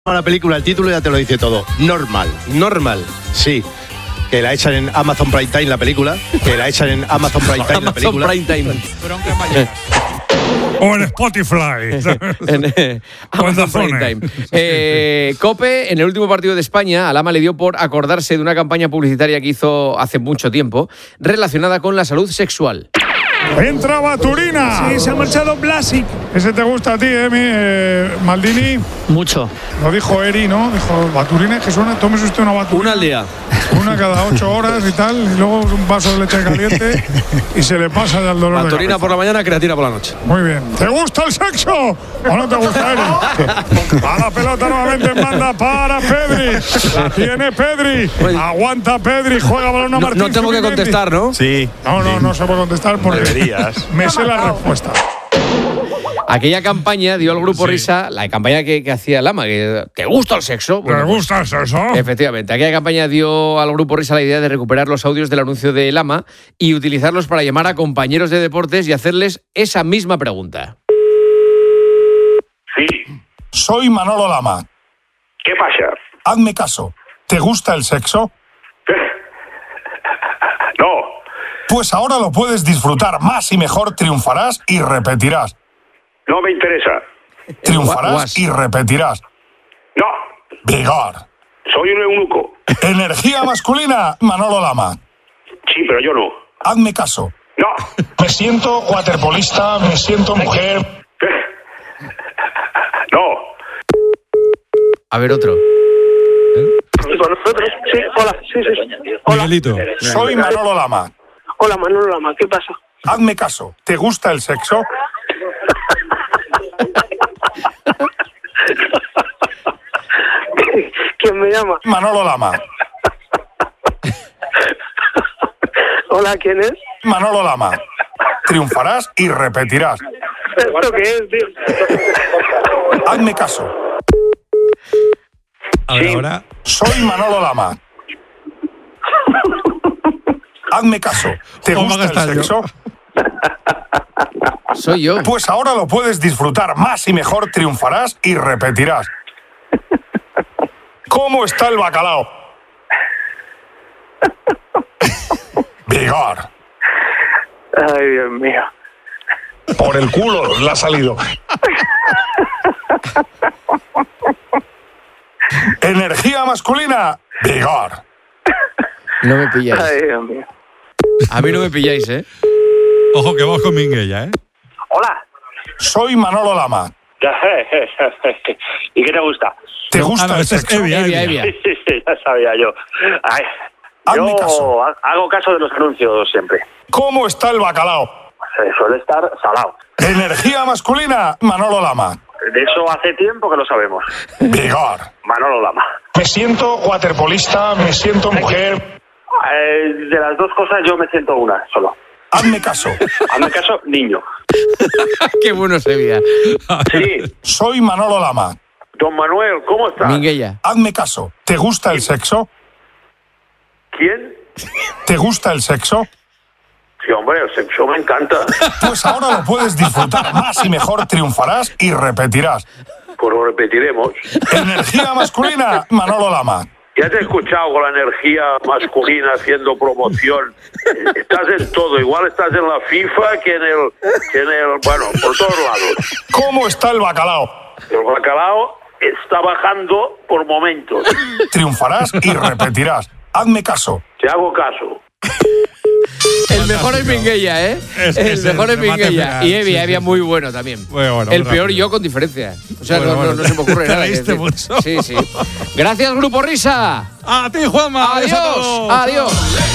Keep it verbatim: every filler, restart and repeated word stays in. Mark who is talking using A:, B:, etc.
A: La película, el título ya te lo dice todo. Normal.
B: Normal.
A: Sí. Que la echan en Amazon Prime Time la película. Que la echan en Amazon Prime Time la película.
B: Amazon Prime Time.
C: O en Spotify.
B: en, eh, Amazon Prime Time. Eh, COPE, en el último partido de España, a Lama le dio por acordarse de una campaña publicitaria que hizo hace mucho tiempo relacionada con la salud sexual.
C: Entra Baturina.
D: Sí, se ha marchado Blasic.
C: Ese te gusta a ti, eh, mi, eh Maldini.
D: Mucho.
C: Lo dijo Eri, ¿no? Dijo, Baturina, que suena, tómese usted una Baturina.
B: Una al día.
C: Una cada ocho horas y tal, y luego un vaso de leche caliente y se le pasa ya el dolor de cabeza.
B: Baturina por la mañana, creatina por la noche.
C: Muy bien. ¿Te gusta el sexo o no te gusta, Eri? A la pelota nuevamente manda para Pedri. La tiene Pedri. Aguanta Pedri, juega balón a Martín.
B: No, no tengo que contestar, ¿no?
A: Sí.
C: No, no, no se puede contestar porque
A: deberías.
C: Me sé la respuesta.
B: Aquella campaña dio al Grupo
C: Sí.
B: Risa, la campaña que, que hacía Lama, que ¿te gusta el sexo?
C: ¿Te gusta el sexo?
B: Efectivamente, aquella campaña dio al Grupo Risa la idea de recuperar los audios del anuncio de Lama y utilizarlos para llamar a compañeros de deportes y hacerles esa misma pregunta.
E: Sí.
C: Soy Manolo Lama.
E: ¿Qué pasa?
C: Hazme caso. ¿Te gusta el sexo?
E: No.
C: Pues ahora lo puedes disfrutar más y mejor, triunfarás y repetirás.
E: No me interesa.
C: Triunfarás
B: Guas.
C: y repetirás.
E: No.
C: Vigor.
E: Soy un eunuco.
C: Energía masculina, Manolo Lama.
E: Sí, pero yo no.
C: Hazme caso.
E: No.
C: Me siento waterpolista, me siento mujer.
E: No.
B: A ver, otro.
F: Con nosotros, sí, hola, sí, sí. Hola.
C: Miguelito. Soy Manolo Lama.
F: Hola, Manolo Lama, ¿qué pasa?
C: Hazme caso. ¿Te gusta el sexo?
F: ¿Quién me llama?
C: Manolo Lama.
F: Hola, ¿quién es?
C: Manolo Lama. Triunfarás y repetirás.
F: ¿Esto qué es, tío?
C: Hazme caso.
E: Sí.
C: Ahora. Soy Manolo Lama. Hazme caso. ¿Te gusta el sexo?
B: Soy yo.
C: Pues ahora lo puedes disfrutar más y mejor, triunfarás y repetirás. ¿Cómo está el bacalao? Vigor.
F: Ay, Dios mío.
C: Por el culo le ha salido. Energía masculina. Vigor.
B: No me pilláis.
F: Ay, Dios mío.
B: A mí no me pilláis, ¿eh?
G: Ojo que vamos con Minguella, ¿eh?
F: Hola.
C: Soy Manolo Lama.
E: ¿Y qué te gusta?
C: ¿Te
G: Ah,
C: gusta
G: no,
C: el
G: ese es
C: sexo?
G: Evia,
B: Evia,
G: Evia.
B: Evia.
E: Sí, sí, ya sabía yo. Ay,
C: Hazme
E: yo
C: caso.
E: ha- hago caso de los anuncios siempre.
C: ¿Cómo está el bacalao?
E: Eh, Suele estar salado.
C: Energía masculina. Manolo Lama.
E: De eso hace tiempo que lo sabemos.
C: Vigor.
E: Manolo Lama.
C: Me siento waterpolista, me siento mujer.
E: Eh, de las dos cosas yo me siento una solo.
C: Hazme caso.
E: Hazme caso, niño.
B: Qué bueno se veía.
E: Sí.
C: Soy Manolo Lama.
E: Don Manuel, ¿cómo estás?
B: Minguella.
C: Hazme caso. ¿Te gusta el sexo?
E: ¿Quién?
C: ¿Te gusta el sexo?
E: Sí, hombre, el sexo me encanta.
C: Pues ahora lo puedes disfrutar más y mejor, triunfarás y repetirás.
E: Pues lo repetiremos.
C: Energía masculina, Manolo Lama.
E: Ya te he escuchado con la energía masculina haciendo promoción. Estás en todo. Igual estás en la FIFA que en el... Que en el bueno, por todos lados.
C: ¿Cómo está el bacalao?
E: El bacalao está bajando por momentos.
C: Triunfarás y repetirás. Hazme caso.
E: Te hago caso.
B: El mejor es Minguella, ¿eh?
G: Es-
B: el
G: es
B: mejor
G: el
B: es
G: remate
B: Minguella.
G: final,
B: Y Evia,
G: sí,
B: Evia
G: sí.
B: muy bueno también.
G: Muy bueno,
B: el
G: muy
B: peor
G: rápido.
B: yo con diferencia. O sea,
G: Bueno,
B: no,
G: bueno,
B: no, no se me ocurre
G: te
B: nada.
G: reíste
B: que decir.
G: mucho.
B: Sí, sí. Gracias, Grupo Risa.
G: A ti, Juanma.
B: Adiós.
G: todos.
B: Adiós.